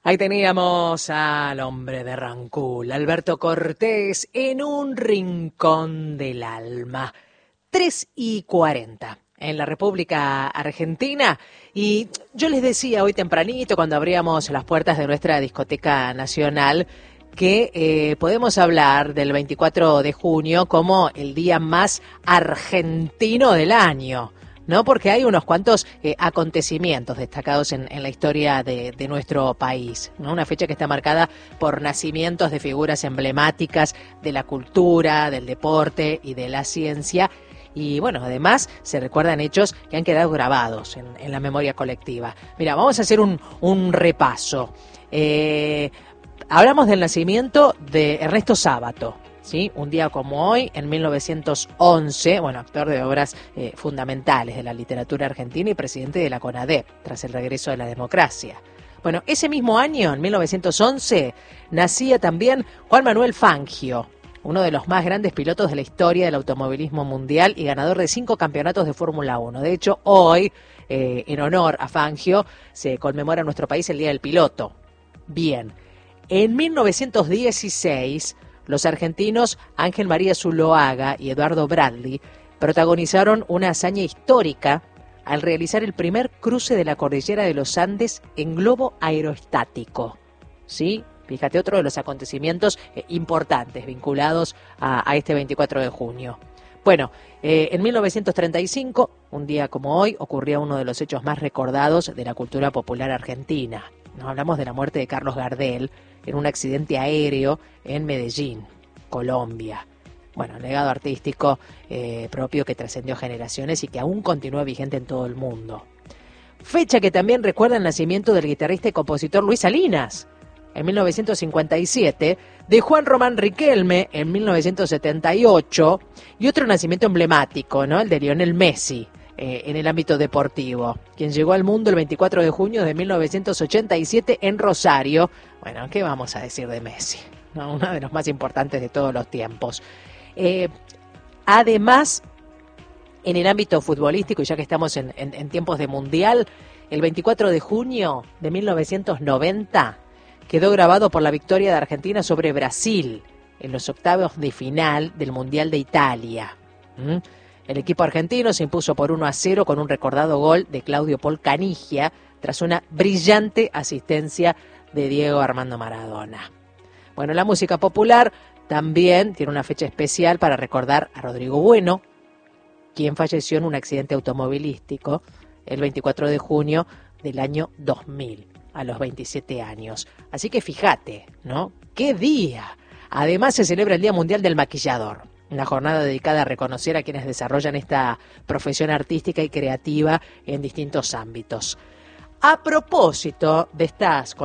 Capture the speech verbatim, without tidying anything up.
Ahí teníamos al hombre de Rancul, Alberto Cortés, en un rincón del alma. tres y cuarenta en la República Argentina. Y yo les decía hoy tempranito, cuando abríamos las puertas de nuestra discoteca nacional, que eh, podemos hablar del veinticuatro de junio como el día más argentino del año, ¿no? Porque hay unos cuantos eh, acontecimientos destacados en, en la historia de, de nuestro país, ¿no? Una fecha que está marcada por nacimientos de figuras emblemáticas de la cultura, del deporte y de la ciencia. Y bueno, además se recuerdan hechos que han quedado grabados en, en la memoria colectiva. Mira, vamos a hacer un, un repaso. Eh, hablamos del nacimiento de Ernesto Sábato. ¿Sí? Un día como hoy, en mil novecientos once, bueno, actor de obras eh, fundamentales de la literatura argentina y presidente de la CONADEP, tras el regreso de la democracia. Bueno, ese mismo año, en mil novecientos once, nacía también Juan Manuel Fangio, uno de los más grandes pilotos de la historia del automovilismo mundial y ganador de cinco campeonatos de Fórmula uno. De hecho, hoy, eh, en honor a Fangio, se conmemora en nuestro país el Día del Piloto. Bien, en mil novecientos dieciséis... los argentinos Ángel María Zuloaga y Eduardo Bradley protagonizaron una hazaña histórica al realizar el primer cruce de la cordillera de los Andes en globo aerostático. ¿Sí? Fíjate, otro de los acontecimientos eh, importantes vinculados a, a este veinticuatro de junio. Bueno, eh, en mil novecientos treinta y cinco, un día como hoy, ocurría uno de los hechos más recordados de la cultura popular argentina. Nos hablamos de la muerte de Carlos Gardel en un accidente aéreo en Medellín, Colombia. Bueno, legado artístico eh, propio que trascendió generaciones y que aún continúa vigente en todo el mundo. Fecha que también recuerda el nacimiento del guitarrista y compositor Luis Salinas, en mil novecientos cincuenta y siete, de Juan Román Riquelme en mil novecientos setenta y ocho, y otro nacimiento emblemático, ¿no? El de Lionel Messi, eh, en el ámbito deportivo, quien llegó al mundo el veinticuatro de junio de mil novecientos ochenta y siete en Rosario. Bueno, ¿qué vamos a decir de Messi? ¿No? Uno de los más importantes de todos los tiempos. Eh, además, en el ámbito futbolístico, y ya que estamos en, en, en tiempos de mundial, el veinticuatro de junio de mil novecientos noventa quedó grabado por la victoria de Argentina sobre Brasil en los octavos de final del Mundial de Italia. ¿Mm? El equipo argentino se impuso por uno a cero con un recordado gol de Claudio Paul Canigia tras una brillante asistencia de Diego Armando Maradona. Bueno, la música popular también tiene una fecha especial para recordar a Rodrigo Bueno, quien falleció en un accidente automovilístico el veinticuatro de junio del año dos mil, a los veintisiete años. Así que fíjate, ¿no? ¡Qué día! Además se celebra el Día Mundial del Maquillador, una jornada dedicada a reconocer a quienes desarrollan esta profesión artística y creativa en distintos ámbitos. A propósito de estas